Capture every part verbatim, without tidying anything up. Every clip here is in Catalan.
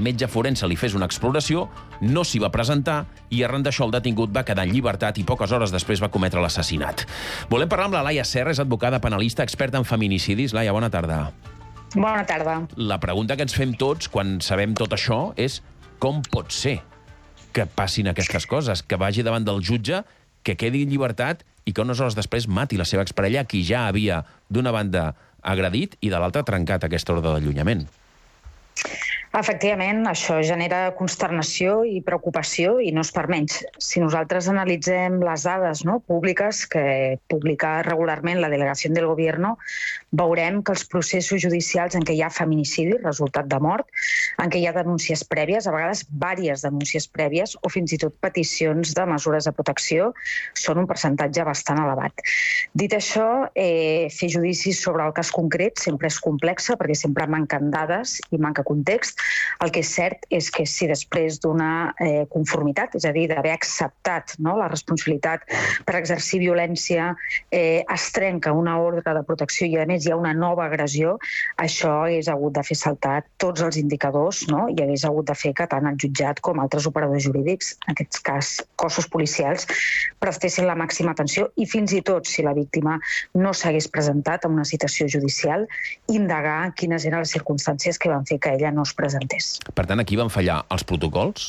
metge forense li fes una exploració, no s'hi va presentar i arran d'això el detingut va quedar en llibertat i poques hores després va cometre l'assassinat. Volem parlar amb la Laia Serra, és advocada penalista, experta en feminicidis. Laia, bona tarda. Bona tarda. La pregunta que ens fem tots quan sabem tot això és com pot ser que passin aquestes coses, que vagi davant del jutge, que quedi en llibertat i que unes hores després mati la seva exparella, qui ja havia, d'una banda, agredit i de l'altra trencat aquesta ordre d'allunyament. Efectivament, això genera consternació i preocupació i no és per menys. Si nosaltres analitzem les dades no, públiques que publica regularment la Delegació del Gobierno, veurem que els processos judicials en què hi ha feminicidi, resultat de mort, en què hi ha denúncies prèvies, a vegades diverses denúncies prèvies o fins i tot peticions de mesures de protecció, són un percentatge bastant elevat. Dit això, eh, fer judicis sobre el cas concret sempre és complex perquè sempre manquen dades i manca context. El que és cert és que si després d'una eh, conformitat, és a dir, d'haver acceptat no, la responsabilitat per exercir violència, eh, es trenca una ordre de protecció i a més hi ha una nova agressió, això hagués hagut de fer saltar tots els indicadors no, i hagués hagut de fer que tant el jutjat com altres operadors jurídics, en aquest cas cossos policials, prestessin la màxima atenció i fins i tot, si la víctima no s'hagués presentat en una citació judicial, indagar quines eren les circumstàncies que van fer que ella no es presentés. Per tant, aquí van fallar els protocols?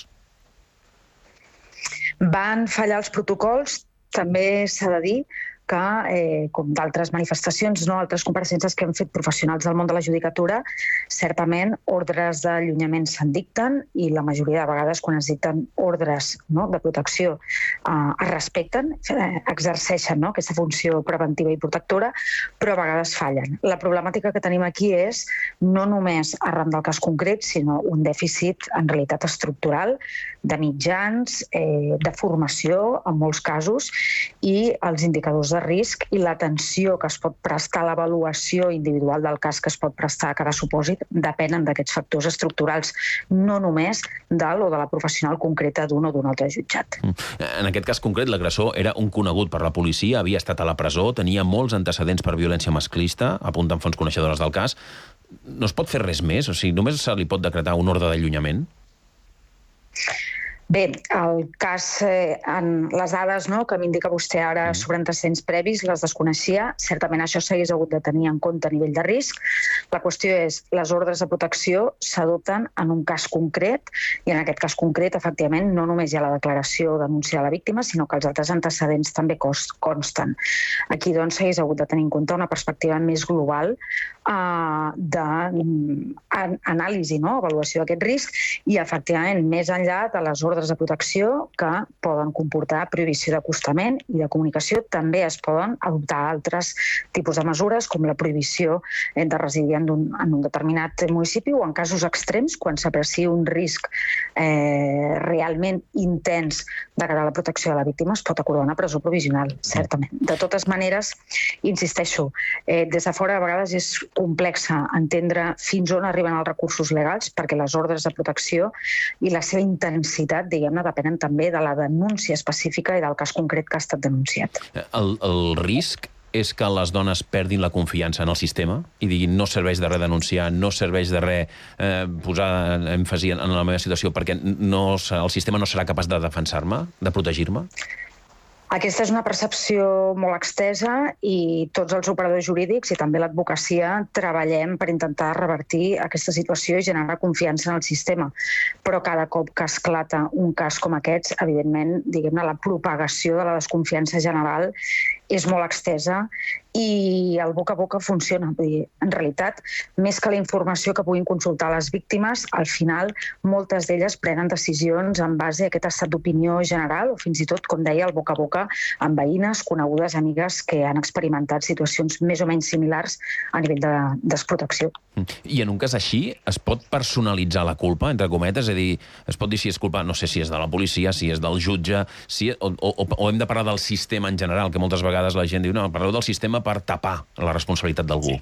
Van fallar els protocols, també s'ha de dir que, eh, com d'altres manifestacions, no, altres compareixences que han fet professionals del món de la judicatura, certament ordres d'allunyament se'n dicten i la majoria de vegades quan es dicten ordres no, de protecció eh, es respecten, eh, exerceixen no, aquesta funció preventiva i protectora, però a vegades fallen. La problemàtica que tenim aquí és no només arran del cas concret, sinó un dèficit en realitat estructural de mitjans, eh, de formació en molts casos i els indicadors de risc i l'atenció que es pot prestar a l'avaluació individual del cas que es pot prestar a cada supòsit depenen d'aquests factors estructurals, no només del o de la professional concreta d'un o d'un altre jutjat. En aquest cas concret, l'agressor era un conegut per la policia, havia estat a la presó, tenia molts antecedents per violència masclista, apunten fonts coneixedores del cas. No es pot fer res més? O sigui, només se li pot decretar un ordre d'allunyament? Bé, el cas, eh, en les dades no, que m'indica vostè ara sobre antecedents previs, les desconeixia. Certament això s'hagués hagut de tenir en compte a nivell de risc. La qüestió és, les ordres de protecció s'adopten en un cas concret i en aquest cas concret, efectivament, no només hi ha la declaració o denúncia de la víctima, sinó que els altres antecedents també consten. Aquí, doncs, s'hagués hagut de tenir en compte una perspectiva més global eh, d'anàlisi, no? Avaluació d'aquest risc i, efectivament, més enllà de les ordres de protecció que poden comportar prohibició d'acostament i de comunicació, també es poden adoptar altres tipus de mesures, com la prohibició de residir en un, en un determinat municipi o en casos extrems, quan s'apreci un risc eh, realment intens de cara a la protecció de la víctima, es pot acordar una presó provisional, certament. De totes maneres, insisteixo, eh, des de fora a vegades és complex entendre fins on arriben els recursos legals, perquè les ordres de protecció i la seva intensitat diguem-ne, depenen també de la denúncia específica i del cas concret que ha estat denunciat. El, el risc és que les dones perdin la confiança en el sistema i diguin no serveix de res denunciar, no serveix de res eh, posar èmfasi en, en la meva situació perquè no, el sistema no serà capaç de defensar-me, de protegir-me? Aquesta és una percepció molt extesa i tots els operadors jurídics i també l'advocacia treballem per intentar revertir aquesta situació i generar confiança en el sistema. Però cada cop que esclata un cas com aquests, evidentment, diguem-ne, la propagació de la desconfiança general és molt extesa i el boca a boca funciona. Vull dir, en realitat, més que la informació que puguin consultar les víctimes, al final moltes d'elles prenen decisions en base a aquest estat d'opinió general o fins i tot, com deia, el boca a boca amb veïnes, conegudes, amigues que han experimentat situacions més o menys similars a nivell de desprotecció. I en un cas així es pot personalitzar la culpa, entre cometes? És a dir, es pot dir si és culpa, no sé si és de la policia, si és del jutge, si, o, o, o hem de parlar del sistema en general, que moltes vegades la gent diu, no, parleu del sistema per tapar la responsabilitat d'algú.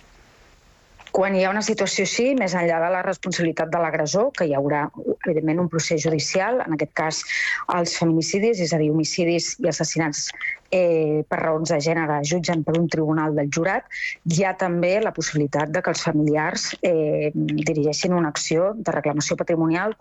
Quan hi ha una situació així, més enllà de la responsabilitat de l'agressor, que hi haurà, evidentment, un procés judicial, en aquest cas els feminicidis, és a dir, homicidis i assassinats eh, per raons de gènere jutgen per un tribunal del jurat, hi ha també la possibilitat de que els familiars eh, dirigeixin una acció de reclamació patrimonial